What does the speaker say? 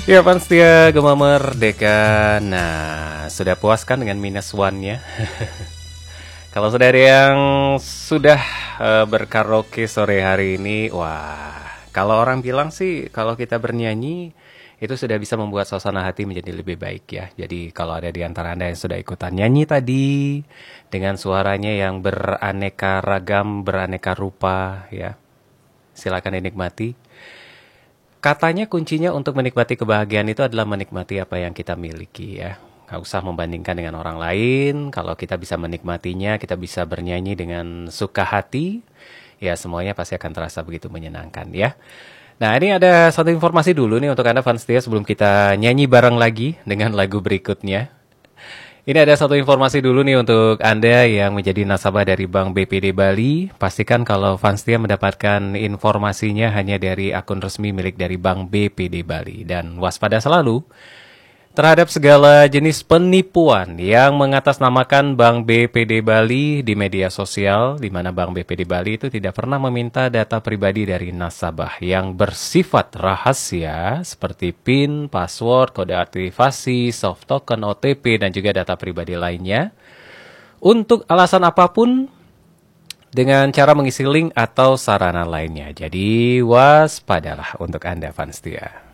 Ya, Setia Gema Merdeka. Nah, sudah puas kan dengan minus one-nya? Kalau sudah ada yang sudah berkaraoke sore hari ini, wah, kalau orang bilang sih, kalau kita bernyanyi, itu sudah bisa membuat suasana hati menjadi lebih baik ya. Jadi kalau ada di antara Anda yang sudah ikutan nyanyi tadi, dengan suaranya yang beraneka ragam, beraneka rupa ya, silakan dinikmati. Katanya kuncinya untuk menikmati kebahagiaan itu adalah menikmati apa yang kita miliki ya. Gak usah membandingkan dengan orang lain. Kalau kita bisa menikmatinya, kita bisa bernyanyi dengan suka hati, ya semuanya pasti akan terasa begitu menyenangkan ya. Nah, ini ada satu informasi dulu nih untuk Anda fans setia sebelum kita nyanyi bareng lagi dengan lagu berikutnya. Ini ada satu informasi dulu nih untuk Anda yang menjadi nasabah dari Bank BPD Bali. Pastikan kalau fans setia mendapatkan informasinya hanya dari akun resmi milik dari Bank BPD Bali. Dan waspada selalu terhadap segala jenis penipuan yang mengatasnamakan Bank BPD Bali di media sosial, di mana Bank BPD Bali itu tidak pernah meminta data pribadi dari nasabah yang bersifat rahasia seperti PIN, password, kode aktivasi, soft token, OTP, dan juga data pribadi lainnya untuk alasan apapun dengan cara mengisi link atau sarana lainnya. Jadi waspadalah untuk Anda fans setia.